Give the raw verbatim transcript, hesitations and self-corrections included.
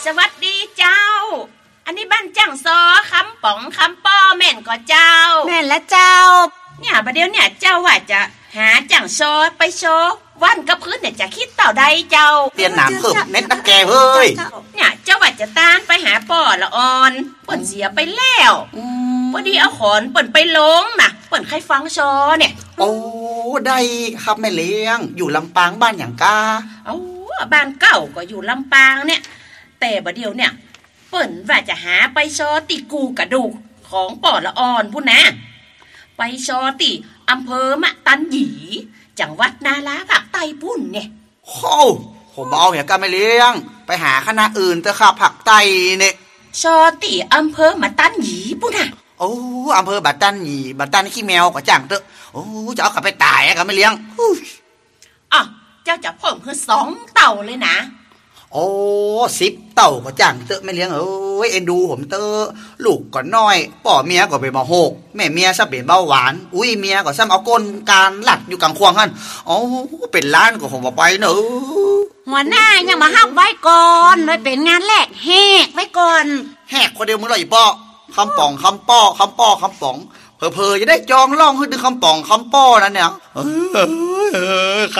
สวัสดีเจ้าอันนี้บ้านจังซอคำป๋องคำป้อแม่นก็เจ้าแม่นและเจ้าเนี่ยประเดี๋ยวเนี่ยเจ้าว่าจะหาจังซอไปโชว์วันกับพื้นเนี่ยจะคิดต่อใดเจ้าเตียนหนามเพิ่มเน็ตตะแกเฮ้ยเนี่ยเจ้าว่าจะต้านไปหาป่อละออนเปิ่นเสียไปแล้วพอดีเอาขอนเปิ่นไปลงน่ะเปิ่นใครฟังซอเนี่ยโอ้ได้ครับแม่เลี้ยงอยู่ลำปางบ้านอย่างกาเอ้าบ้านเก่าก็อยู่ลำปางเนี่ยแต่ประเดี๋ยวเนี่ยเปิ่นว่าจะหาไปซอติกูกระดูกของป่อละออนพุ่นนะไปซอติอำเภอมะตันหยีจังหวัดนาราภาคใต้พุ่นเนี่ยโอ้ผมเอาอย่างกันไม่เลี้ยงไปหาคณะอื่นเถอะครับภาคใต้เนี่ยซอติอำเภอมะตันหยีพุ่นน่ะโอ้อำเภอบัตตันหยีบัตตันขี้แมวก็จังเถอะโอ้จะเอากลับไปตายกันไม่เลี้ยงอ่ะเจ้าจะเพิ่มคือสองเต่าเลยนะโอ้สิบเต่าก็จังเตอะไม่เลี้ยงเอ้ยเอ็นดูผมเตอะลูกก็น้อยป่อเมียก็เป็นมาโหกแม่เมียซ้ำเป็นเบาหวานอุ้ยเมียก็ซ้ำเอาก้นการหลัดอยู่กลางควงกันโอ้เป็นล้านก็ผมบอกไปเนอะหัวหน้ายังมาห้ามไว้ก่อนเลยเป็นงานแรกแหกไว้ก่อนแหกคนเดียวมึงเลยอีป้อคำป่องคำป้อคำป้อคำป่องเพอเพอจะได้จองล่องให้ดึงคำป่องคำป้อนั่นเนี่ย